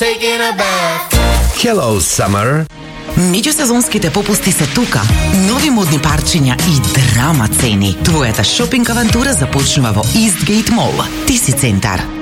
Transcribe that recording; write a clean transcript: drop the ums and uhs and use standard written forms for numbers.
taking a bath. Hello, summer. Меѓусезонските попусти се тука. Нови модни парчиња и драма цени. Твојата шопинг авантура започнува во Eastgate Mall. Ти си центар.